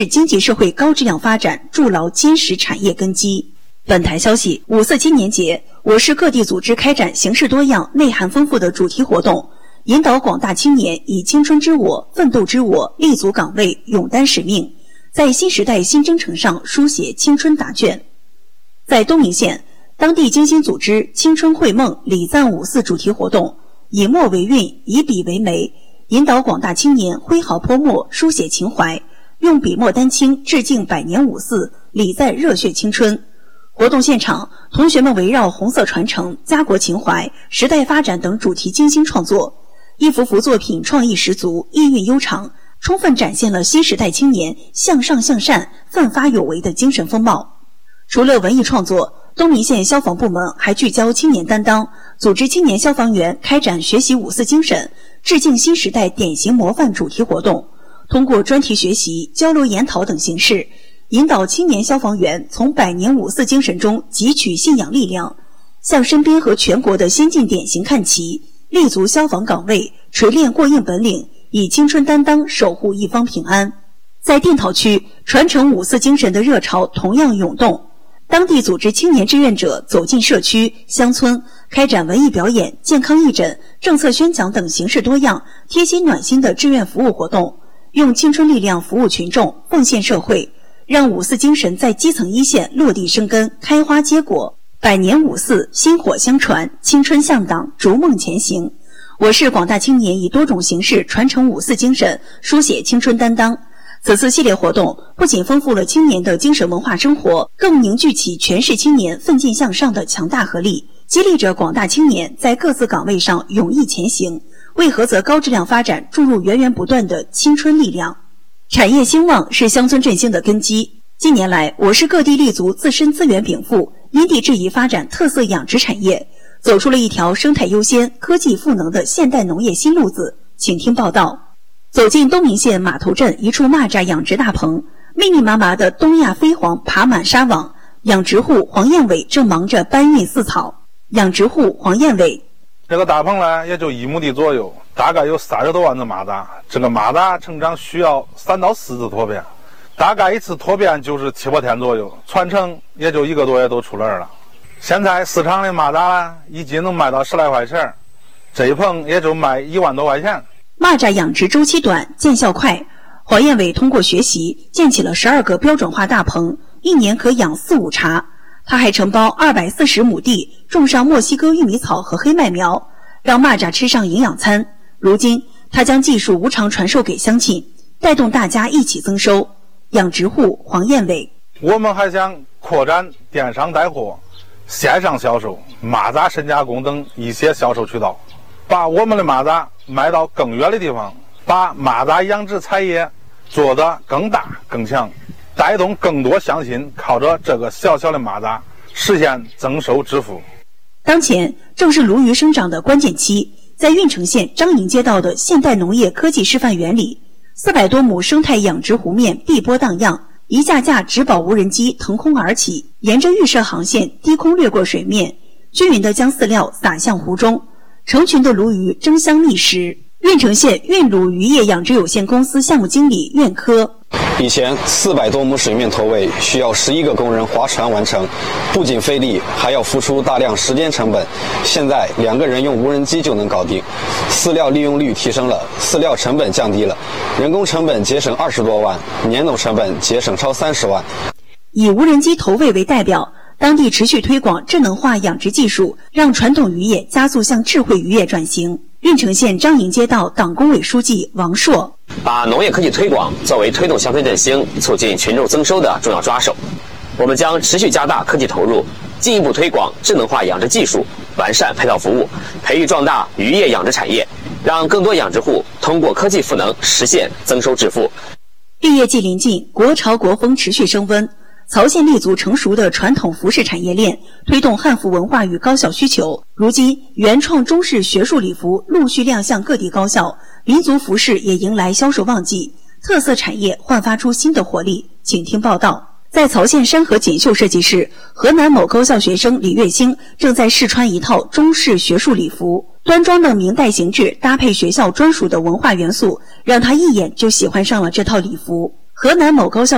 经济社会高质量发展筑牢坚实产业根基。本台消息，5·4青年节，我市各地组织开展形式多样、内涵丰富的主题活动，引导广大青年以青春之我、奋斗之我、立足岗位、勇担使命，在新时代新征程上书写青春答卷。在东明县，当地精心组织青春绘梦礼赞5·4主题活动，以墨为韵，以笔为媒，引导广大青年挥毫泼墨，书写情怀，用笔墨丹青致敬百年5·4，礼赞热血青春。活动现场，同学们围绕红色传承、家国情怀、时代发展等主题精心创作，一幅幅作品创意十足，意蕴悠长，充分展现了新时代青年向上向善、奋发有为的精神风貌。除了文艺创作，东明县消防部门还聚焦青年担当，组织青年消防员开展学习5·4精神、致敬新时代典型模范主题活动，通过专题学习、交流研讨等形式，引导青年消防员从百年5·4精神中汲取信仰力量，向身边和全国的先进典型看齐，立足消防岗位，锤炼过硬本领，以青春担当守护一方平安。在电桃区，传承5·4精神的热潮同样涌动，当地组织青年志愿者走进社区、乡村，开展文艺表演、健康义诊、政策宣讲等形式多样、贴心暖心的志愿服务活动，用青春力量服务群众，奉献社会，让5·4精神在基层一线落地生根、开花结果。百年5·4，薪火相传，青春向党，逐梦前行。我市广大青年以多种形式传承5·4精神，书写青春担当。此次系列活动不仅丰富了青年的精神文化生活，更凝聚起全市青年奋进向上的强大合力，激励着广大青年在各自岗位上勇毅前行，为菏泽高质量发展注入源源不断的青春力量。产业兴旺是乡村振兴的根基。近年来，我市各地立足自身资源禀赋，因地制宜发展特色养殖产业，走出了一条生态优先、科技赋能的现代农业新路子。请听报道。走进东明县码头镇一处蚂蚱养殖大棚，密密麻麻的东亚飞黄爬满纱网，养殖户黄燕伟正忙着搬运饲草。养殖户黄燕伟： 这个大棚呢，也就1亩地左右，大概有30多万只蚂蚱。这个蚂蚱成长需要3到4次脱变，大概一次脱变就是7、8天左右，传承也就1个多月都出栏了。现在市场的蚂蚱呢，一斤能卖到10来块钱，这一棚也就卖1万多块钱。 蚂蚱养殖周期短，见效快。黄燕伟通过学习建起了12个标准化大棚，一年可养4、5茬。他还承包240亩地，种上墨西哥玉米草和黑麦苗，让蚂蚱吃上营养餐。如今，他将技术无偿传授给乡亲，带动大家一起增收。养殖户黄燕伟： 我们还想扩展电商带货、线上销售、蚂蚱深加工等一些销售渠道，把我们的蚂蚱卖到更远的地方，把蚂蚱养殖产业做得更大更强，带动更多乡亲靠着这个小小的蚂蚱实现增收致富。 当前正是鲈鱼生长的关键期，在运城县张营街道的现代农业科技示范园里，400多亩生态养殖湖面碧波荡漾，一架架植保无人机腾空而起，沿着预设航线低空掠过水面，均匀地将饲料撒向湖中，成群的鲈鱼争相觅食。运城县运鲈渔业养殖有限公司项目经理苑科： 以前400多亩水面投喂需要11个工人划船完成，不仅费力，还要付出大量时间成本。现在2个人用无人机就能搞定，饲料利用率提升了，饲料成本降低了，人工成本节省20多万，年总成本节省超30万。 以无人机投喂为代表，当地持续推广智能化养殖技术，让传统渔业加速向智慧渔业转型。运城县张营街道党工委书记王硕： 把农业科技推广作为推动乡村振兴、促进群众增收的重要抓手，我们将持续加大科技投入，进一步推广智能化养殖技术，完善配套服务，培育壮大渔业养殖产业，让更多养殖户通过科技赋能实现增收致富。 毕业季临近，国潮国风持续升温。曹县立足成熟的传统服饰产业链，推动汉服文化与高校需求。如今，原创中式学术礼服陆续亮相各地高校，民族服饰也迎来销售旺季，特色产业焕发出新的活力。请听报道。在曹县山河锦绣设计室，河南某高校学生李月星正在试穿一套中式学术礼服，端庄的明代形制搭配学校专属的文化元素，让他一眼就喜欢上了这套礼服。河南某高校